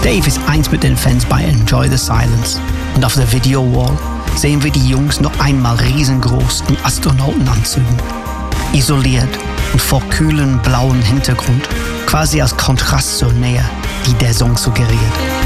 Dave ist eins mit den Fans bei Enjoy the Silence. Und auf der Video-Wall sehen wir die Jungs noch einmal riesengroß in Astronautenanzügen. Isoliert und vor kühlem blauen Hintergrund, quasi als Kontrast zur Nähe, die der Song suggeriert.